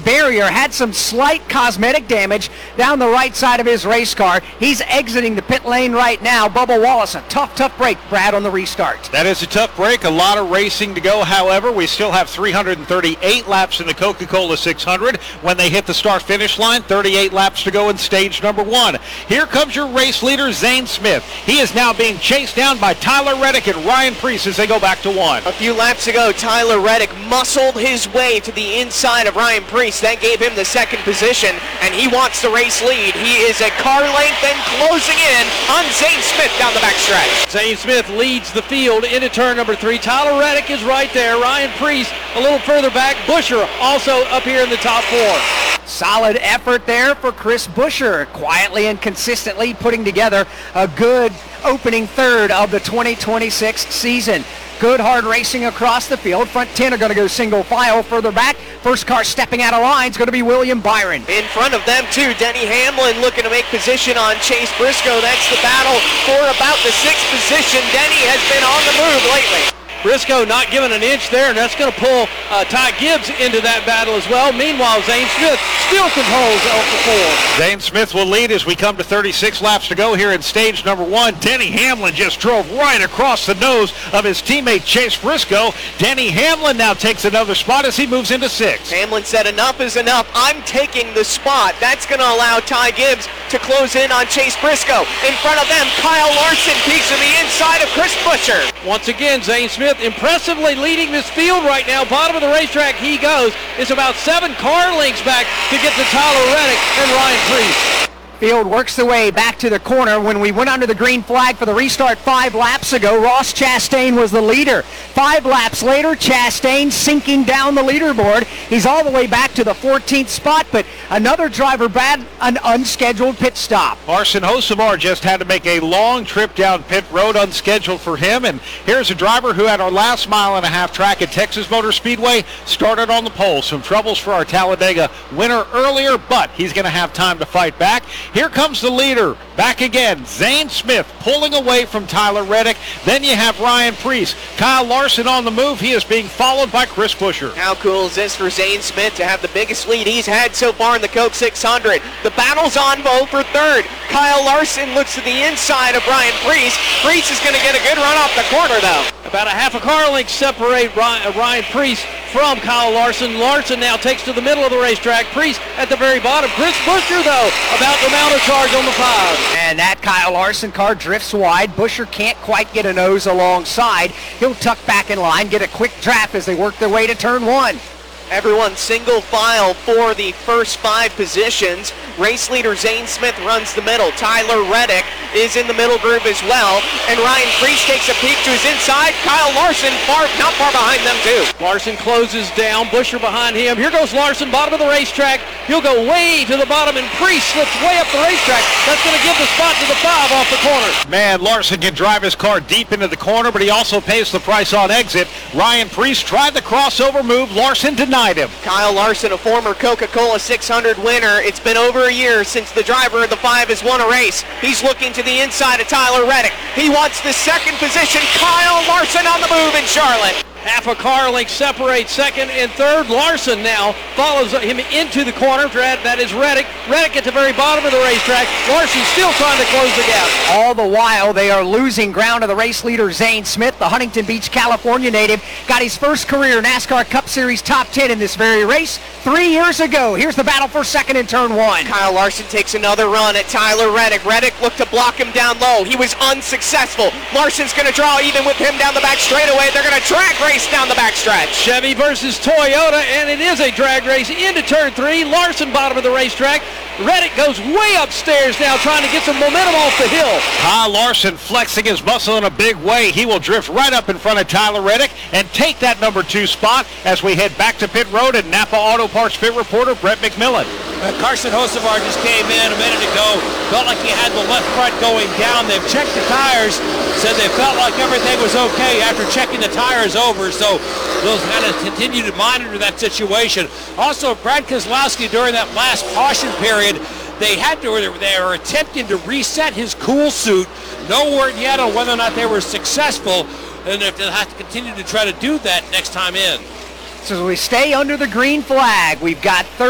barrier, had some slight cosmetic damage down the right side of his race car. He's exiting the pit lane right now. Bubba Wallace, a tough break, Brad, on the restart. That is a tough break. A lot of racing to go. However, we still have 338 laps in the Coca-Cola 600. When they hit the start-finish line, 38 laps to go in stage number 1. Here comes your race leader, Zane Smith. He is now being chased down by Tyler Reddick and Ryan Preece as they go back to 1. A few laps ago, Tyler Reddick muscled his way to the inside of Ryan Preece. That gave him the second position, and he wants the race lead. He is a car length and closing in on Zane Smith down the backstretch. Zane Smith leads the field into turn number 3. Tyler Reddick is right there. Ryan Preece a little further back. Buescher also up here in the top 4. Solid effort there for Chris Buescher, quietly and consistently putting together a good opening third of the 2026 season. Good hard racing across the field. Front 10 are going to go single file. Further back, first car stepping out of line is going to be William Byron. In front of them too, Denny Hamlin looking to make position on Chase Briscoe. That's the battle for about the 6th position. Denny has been on the move lately. Briscoe not giving an inch there, and that's going to pull Ty Gibbs into that battle as well. Meanwhile, Zane Smith still controls the 4. Zane Smith will lead as we come to 36 laps to go here in stage number 1. Denny Hamlin just drove right across the nose of his teammate Chase Briscoe. Denny Hamlin now takes another spot as he moves into 6. Hamlin said enough is enough. I'm taking the spot. That's going to allow Ty Gibbs to close in on Chase Briscoe. In front of them, Kyle Larson peeks in the inside of Chris Buescher. Once again, Zane Smith impressively leading this field right now. Bottom of the racetrack he goes. It's about 7 car lengths back to get to Tyler Reddick and Ryan Preece. Field works the way back to the corner. When we went under the green flag for the restart 5 laps ago, Ross Chastain was the leader. 5 laps later, Chastain sinking down the leaderboard. He's all the way back to the 14th spot, but another driver bad an unscheduled pit stop. Larson Hocevar just had to make a long trip down pit road, unscheduled for him. And here's a driver who had our last mile-and-a-half track at Texas Motor Speedway, started on the pole. Some troubles for our Talladega winner earlier, but he's going to have time to fight back. Here comes the leader, back again, Zane Smith pulling away from Tyler Reddick. Then you have Ryan Preece. Kyle Larson on the move. He is being followed by Chris Buescher. How cool is this for Zane Smith to have the biggest lead he's had so far in the Coke 600? The battle's on Bo for 3rd. Kyle Larson looks to the inside of Ryan Preece. Preece is going to get a good run off the corner, though. About a half a car length separate Ryan Preece from Kyle Larson. Larson now takes to the middle of the racetrack. Preece at the very bottom. Chris Buescher, though, about to mount a charge on the 5. And that Kyle Larson car drifts wide. Buescher can't quite get a nose alongside. He'll tuck back in line, get a quick draft as they work their way to turn 1. Everyone single file for the first 5 positions. Race leader Zane Smith runs the middle. Tyler Reddick is in the middle group as well. And Ryan Preece takes a peek to his inside. Kyle Larson not far behind them too. Larson closes down. Buescher behind him. Here goes Larson, bottom of the racetrack. He'll go way to the bottom, and Preece slips way up the racetrack. That's going to give the spot to the 5 off the corner. Man, Larson can drive his car deep into the corner, but he also pays the price on exit. Ryan Preece tried the crossover move. Larson denied him. Kyle Larson, a former Coca-Cola 600 winner. It's been over a year since the driver of the 5 has won a race. He's looking to the inside of Tyler Reddick. He wants the 2nd position. Kyle Larson on the move in Charlotte. Half a car length separates 2nd and 3rd. Larson now follows him into the corner. That is Reddick. Reddick at the very bottom of the racetrack. Larson still trying to close the gap. All the while, they are losing ground to the race leader, Zane Smith, the Huntington Beach, California native. Got his first career NASCAR Cup Series top 10 in this very race 3 years ago. Here's the battle for 2nd in turn 1. Kyle Larson takes another run at Tyler Reddick. Reddick looked to block him down low. He was unsuccessful. Larson's going to draw even with him down the back straightaway. They're going to drag race down the backstretch. Chevy versus Toyota, and it is a drag race into turn 3. Larson bottom of the racetrack. Reddick goes way upstairs now, trying to get some momentum off the hill. Kyle Larson flexing his muscle in a big way. He will drift right up in front of Tyler Reddick and take that number 2 spot as we head back to pit road and Napa Auto Parts pit reporter Brett McMillan. Carson Hocevar just came in a minute ago. Felt like he had the left front going down. They've checked the tires. Said they felt like everything was okay after checking the tires over. So they'll kind of continue to monitor that situation. Also, Brad Keselowski during that last caution period, they were attempting to reset his cool suit. No word yet on whether or not they were successful, and if they'll have to continue to try to do that next time in. So we stay under the green flag. We've got